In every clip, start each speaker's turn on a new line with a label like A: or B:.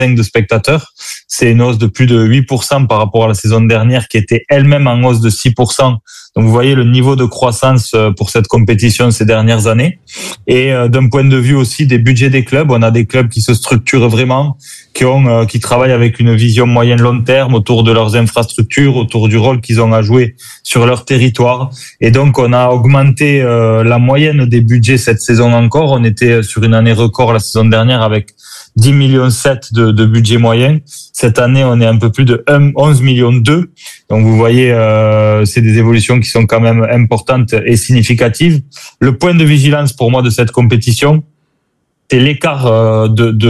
A: de spectateurs. C'est une hausse de plus de 8% par rapport à la saison dernière qui était elle-même en hausse de 6%. Donc vous voyez le niveau de croissance pour cette compétition ces dernières années. Et d'un point de vue aussi des budgets des clubs, on a des clubs qui se structurent vraiment, qui travaillent avec une vision moyen-long terme autour de leurs infrastructures, autour du rôle qu'ils ont à jouer sur leur territoire. Et donc on a augmenté la moyenne des budgets cette saison encore. On était sur une année record la saison dernière avec 10,7 millions de budget moyen. Cette année, on est un peu plus de 11,2 millions. Donc vous voyez, c'est des évolutions qui sont quand même importantes et significatives. Le point de vigilance pour moi de cette compétition, c'est l'écart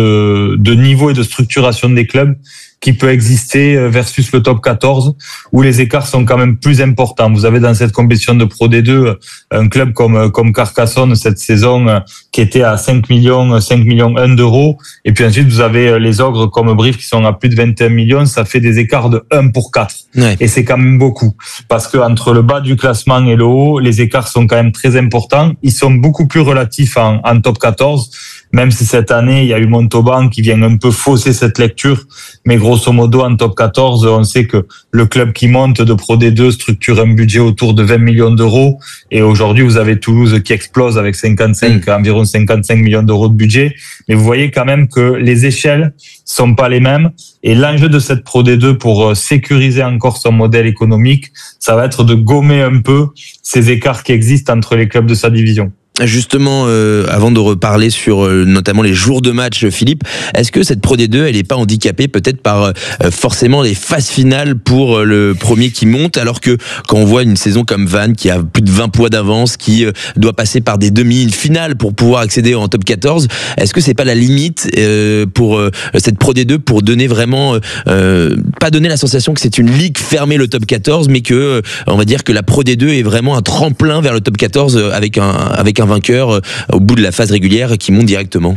A: de niveau et de structuration des clubs qui peut exister versus le top 14, où les écarts sont quand même plus importants. Vous avez dans cette compétition de Pro D2 un club comme Carcassonne cette saison qui était à 5 millions 1 d'euros, et puis ensuite vous avez les Ogres comme Brive qui sont à plus de 21 millions. Ça fait des écarts de 1 pour 4. Ouais. Et c'est quand même beaucoup, parce que entre le bas du classement et le haut, les écarts sont quand même très importants. Ils sont beaucoup plus relatifs en top 14, même si cette année il y a eu Montauban qui vient un peu fausser cette lecture, mais grosso modo en top 14, on sait que le club qui monte de Pro D2 structure un budget autour de 20 millions d'euros, et aujourd'hui vous avez Toulouse qui explose avec environ 55 millions d'euros de budget. Mais vous voyez quand même que les échelles sont pas les mêmes, et l'enjeu de cette Pro D2 pour sécuriser encore son modèle économique, ça va être de gommer un peu ces écarts qui existent entre les clubs de sa division.
B: Justement, avant de reparler sur notamment les jours de match, Philippe, est-ce que cette Pro D2, elle n'est pas handicapée peut-être par forcément les phases finales pour le premier qui monte, alors que quand on voit une saison comme Vannes qui a plus de 20 points d'avance, qui doit passer par des demi-finales pour pouvoir accéder en top 14, est-ce que c'est pas la limite pour cette Pro D2 pour donner vraiment, pas donner la sensation que c'est une ligue fermée le top 14, mais que on va dire que la Pro D2 est vraiment un tremplin vers le top 14 avec un vainqueur au bout de la phase régulière qui monte directement?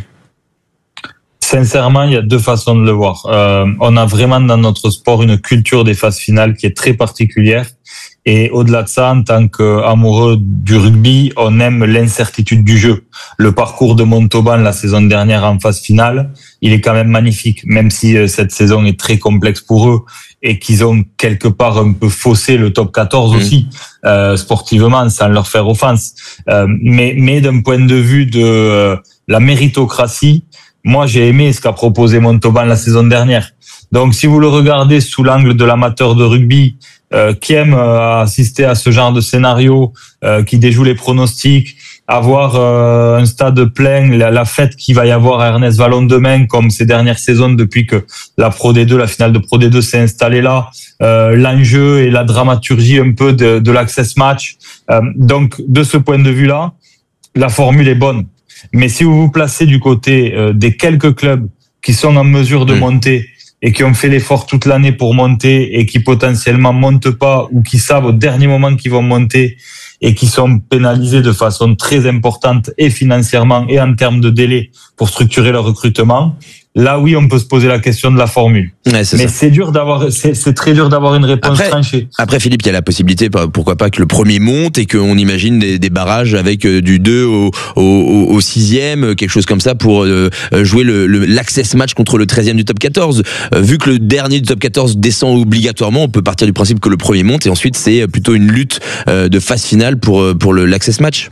A: Sincèrement, il y a deux façons de le voir. On a vraiment dans notre sport une culture des phases finales qui est très particulière. Et au-delà de ça, en tant qu'amoureux du rugby, on aime l'incertitude du jeu. Le parcours de Montauban la saison dernière en phase finale, il est quand même magnifique, même si cette saison est très complexe pour eux et qu'ils ont quelque part un peu faussé le top 14 aussi, sportivement, sans leur faire offense. Mais d'un point de vue de la méritocratie, moi j'ai aimé ce qu'a proposé Montauban la saison dernière. Donc si vous le regardez sous l'angle de l'amateur de rugby, qui aime assister à ce genre de scénario, qui déjoue les pronostics, avoir un stade plein, la fête qu'il va y avoir à Ernest Vallon demain, comme ces dernières saisons depuis que la Pro D2, la finale de Pro D2 s'est installée là, l'enjeu et la dramaturgie un peu de l'Access Match. Donc de ce point de vue-là, la formule est bonne. Mais si vous vous placez du côté des quelques clubs qui sont en mesure de monter et qui ont fait l'effort toute l'année pour monter et qui potentiellement montent pas ou qui savent au dernier moment qu'ils vont monter et qui sont pénalisés de façon très importante et financièrement et en termes de délai pour structurer leur recrutement, là oui, on peut se poser la question de la formule. Ouais, mais c'est dur d'avoir, c'est très dur d'avoir une réponse tranchée.
B: Après, Philippe, il y a la possibilité, pourquoi pas, que le premier monte et qu'on imagine des barrages avec du 2 au 6e, quelque chose comme ça, pour jouer l'access match contre le 13e du top 14. Vu que le dernier du top 14 descend obligatoirement, on peut partir du principe que le premier monte et ensuite c'est plutôt une lutte de phase finale pour l'access match.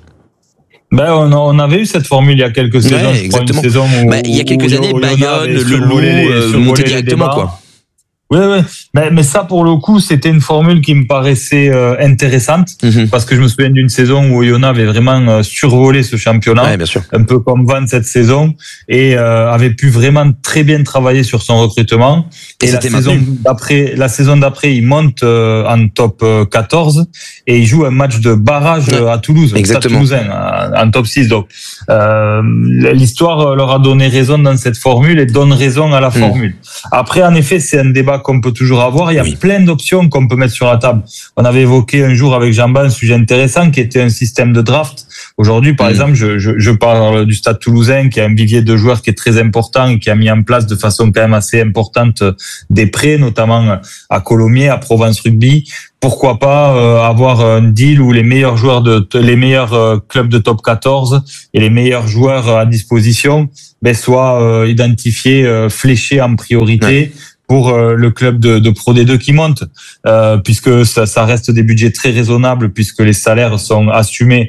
A: On avait eu cette formule il y a quelques saisons.
B: Ouais, exactement.
A: Une saison où,
B: il y a quelques années, Bayonne, le Loup montaient directement, quoi.
A: Oui. Mais ça, pour le coup, c'était une formule qui me paraissait intéressante, parce que je me souviens d'une saison où Oyonnax avait vraiment survolé ce championnat,
B: ouais, bien sûr.
A: Un peu comme Vannes cette saison, et avait pu vraiment très bien travailler sur son recrutement. Et la saison d'après, il monte en top 14 et il joue un match de barrage à Toulouse,
B: exactement.
A: Toulousain, en top 6. Donc, l'histoire leur a donné raison dans cette formule et donne raison à la formule. Après, en effet, c'est un débat qu'on peut toujours avoir. Il y a plein d'options qu'on peut mettre sur la table. On avait évoqué un jour avec Jean-Baptiste un sujet intéressant qui était un système de draft. Aujourd'hui, par exemple, je parle du Stade Toulousain qui a un vivier de joueurs qui est très important et qui a mis en place de façon quand même assez importante des prêts, notamment à Colomiers, à Provence Rugby. Pourquoi pas avoir un deal où les meilleurs joueurs les meilleurs clubs de top 14 et les meilleurs joueurs à disposition soient identifiés, fléchés en priorité pour le club de Pro D2 qui monte, puisque ça reste des budgets très raisonnables, puisque les salaires sont assumés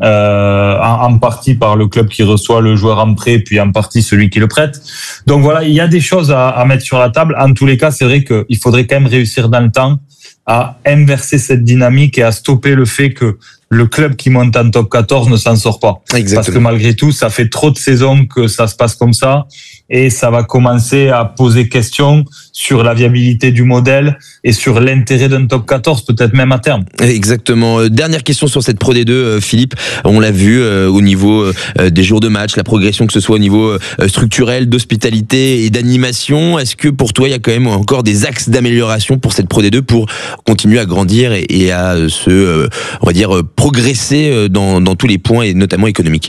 A: en partie par le club qui reçoit le joueur en prêt, puis en partie celui qui le prête. Donc voilà, il y a des choses à mettre sur la table. En tous les cas, c'est vrai qu'il faudrait quand même réussir dans le temps à inverser cette dynamique et à stopper le fait que le club qui monte en top 14 ne s'en sort pas. Exactement. Parce que malgré tout, ça fait trop de saisons que ça se passe comme ça et ça va commencer à poser question sur la viabilité du modèle et sur l'intérêt d'un top 14, peut-être même à terme.
B: Exactement. Dernière question sur cette Pro D2, Philippe. On l'a vu au niveau des jours de match, la progression, que ce soit au niveau structurel, d'hospitalité et d'animation. Est-ce que pour toi, il y a quand même encore des axes d'amélioration pour cette Pro D2 pour continuer à grandir et à on va dire, progresser dans tous les points et notamment économiques?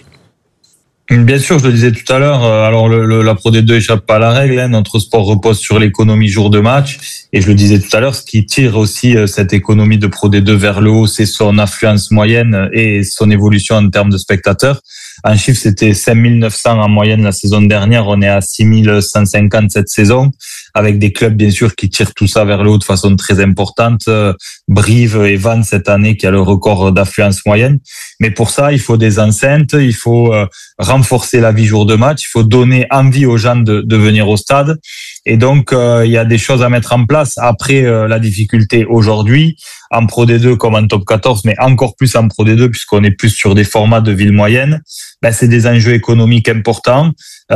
A: Bien sûr, je le disais tout à l'heure, alors la Pro D2 échappe pas à la règle, hein. Notre sport repose sur l'économie jour de match, et je le disais tout à l'heure, ce qui tire aussi cette économie de Pro D2 vers le haut, c'est son affluence moyenne et son évolution en termes de spectateurs. En chiffre, c'était 5900 en moyenne la saison dernière, on est à 6150 cette saison, avec des clubs bien sûr qui tirent tout ça vers le haut de façon très importante, Brive et Vannes cette année qui a le record d'affluence moyenne. Mais pour ça, il faut des enceintes, il faut renforcer la vie jour de match, il faut donner envie aux gens de venir au stade. Et donc, il y a des choses à mettre en place. Après, la difficulté aujourd'hui, en Pro D2 comme en Top 14, mais encore plus en Pro D2 puisqu'on est plus sur des formats de ville moyenne, c'est des enjeux économiques importants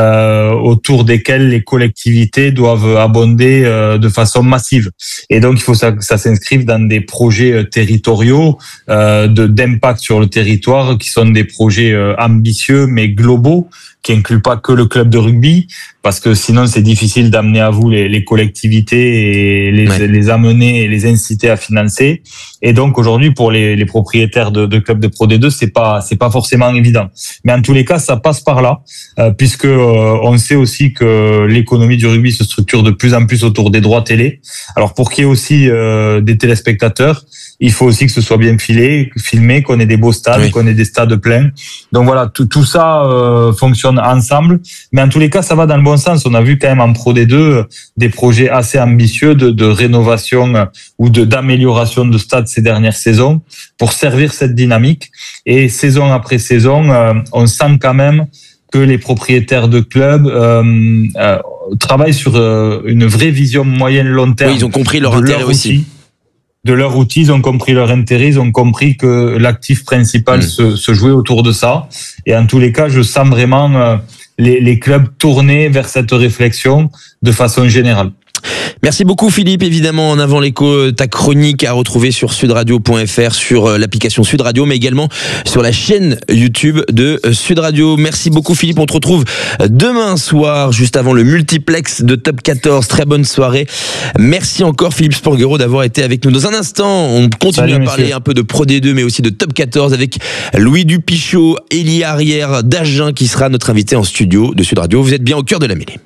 A: autour desquels les collectivités doivent abonder de façon massive. Et donc, il faut que ça s'inscrive dans des projets territoriaux d'impact sur le territoire qui sont des projets ambitieux mais globaux, qui incluent pas que le club de rugby, parce que sinon c'est difficile d'amener à vous les collectivités et les amener et les inciter à financer. Et donc aujourd'hui pour les propriétaires de clubs de Pro D2, c'est pas forcément évident. Mais en tous les cas, ça passe par là, puisque on sait aussi que l'économie du rugby se structure de plus en plus autour des droits télé. Alors pour qu'il y ait aussi des téléspectateurs, il faut aussi que ce soit bien filmé, qu'on ait des beaux stades, qu'on ait des stades pleins. Donc voilà, tout ça fonctionne ensemble. Mais en tous les cas, ça va dans le bon sens. On a vu quand même en Pro D2 des projets assez ambitieux de rénovation ou d'amélioration de stades ces dernières saisons pour servir cette dynamique. Et saison après saison, on sent quand même que les propriétaires de clubs travaillent sur une vraie vision moyen-long terme.
B: Oui, ils ont compris leur intérêt aussi.
A: De leur outil, ils ont compris leur intérêt, ils ont compris que l'actif principal se jouait autour de ça. Et en tous les cas, je sens vraiment les clubs tourner vers cette réflexion de façon générale.
B: Merci beaucoup Philippe, évidemment en avant l'écho, ta chronique à retrouver sur sudradio.fr, sur l'application Sud Radio, mais également sur la chaîne YouTube de Sud Radio. Merci beaucoup Philippe, on te retrouve demain soir, juste avant le multiplex de Top 14. Très bonne soirée. Merci encore Philippe Spanghero d'avoir été avec nous. Dans un instant, on continue à parler un peu de Pro D2, mais aussi de Top 14 avec Louis Dupichot, Élie Arrière d'Agen qui sera notre invité en studio de Sud Radio. Vous êtes bien au cœur de la mêlée.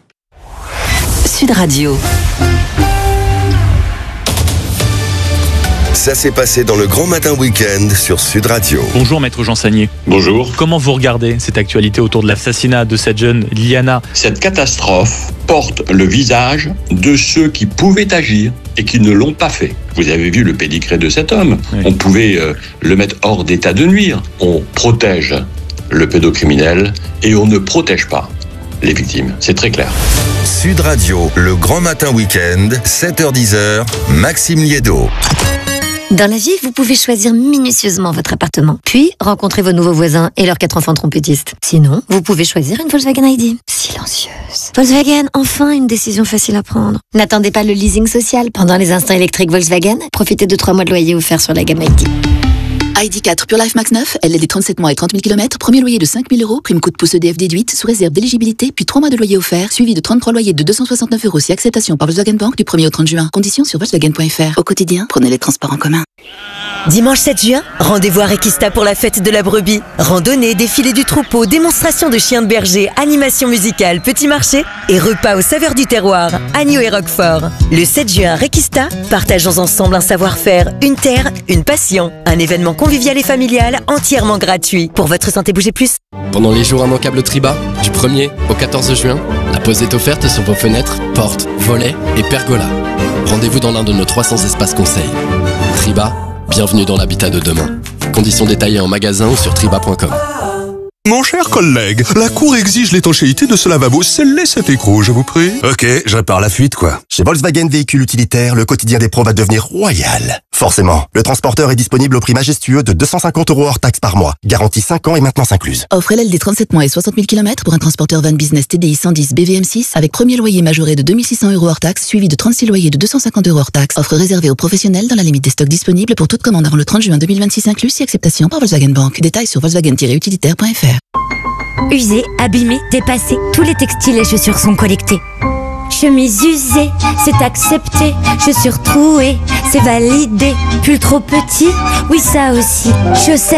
C: Sud Radio.
D: Ça s'est passé dans le Grand Matin Week-end sur Sud Radio.
E: Bonjour Maître Jean Sagnier.
F: Bonjour.
E: Comment vous regardez cette actualité autour de l'assassinat de cette jeune Liana?
F: Cette catastrophe porte le visage de ceux qui pouvaient agir et qui ne l'ont pas fait. Vous avez vu le pédigré de cet homme. Oui. On pouvait le mettre hors d'état de nuire. On protège le pédocriminel et on ne protège pas les victimes. C'est très clair.
D: Sud Radio, le Grand Matin Week-end, 7h-10h, Maxime Liédo.
G: Dans la vie, vous pouvez choisir minutieusement votre appartement, puis rencontrer vos nouveaux voisins et leurs 4 enfants trompettistes. Sinon, vous pouvez choisir une Volkswagen ID. Silencieuse. Volkswagen, enfin une décision facile à prendre. N'attendez pas le leasing social. Pendant les instants électriques Volkswagen, profitez de 3 mois de loyer offerts sur la gamme ID.
H: ID4 Pure Life Max 9, LLD 37 mois et 30 000 km, premier loyer de 5 000 €, prime coup de pouce EDF déduite, sous réserve d'éligibilité, puis 3 mois de loyer offert, suivi de 33 loyers de 269 € si acceptation par Volkswagen Bank du 1er au 30 juin. Conditions sur Volkswagen.fr. Au quotidien, prenez les transports en commun.
I: Dimanche 7 juin, rendez-vous à Requista pour la fête de la brebis. Randonnée, défilé du troupeau, démonstration de chiens de berger, animation musicale, petit marché et repas aux saveurs du terroir, agneau et roquefort. Le 7 juin à Requista, partageons ensemble un savoir-faire, une terre, une passion. Un événement convivial et familial entièrement gratuit. Pour votre santé, bougez plus.
J: Pendant les jours immanquables Triba, du 1er au 14 juin, la pause est offerte sur vos fenêtres, portes, volets et pergolas. Rendez-vous dans l'un de nos 300 espaces conseils. Triba, bienvenue dans l'habitat de demain. Conditions détaillées en magasin ou sur triba.com.
K: Mon cher collègue, la Cour exige l'étanchéité de ce lavabo. Scellez cet écrou, je vous prie.
L: Ok, je répare la fuite, quoi. Chez Volkswagen Véhicules Utilitaires, le quotidien des pros va devenir royal. Forcément, le transporteur est disponible au prix majestueux de 250 € hors taxe par mois. Garantie 5 ans et maintenance incluse.
H: Offre LLD 37 mois et 60 000 km pour un transporteur van business TDI 110 BVM6 avec premier loyer majoré de 2600 € hors taxe suivi de 36 loyers de 250 € hors taxe. Offre réservée aux professionnels dans la limite des stocks disponibles pour toute commande avant le 30 juin 2026 inclus si acceptation par Volkswagen Bank. Détails sur volkswagen-utilitaire.fr.
M: Usés, abîmés, dépassés, tous les textiles et chaussures sont collectés. Chemise usée, c'est accepté. Chaussures trouées, c'est validé. Pull trop petit, oui ça aussi. Chaussettes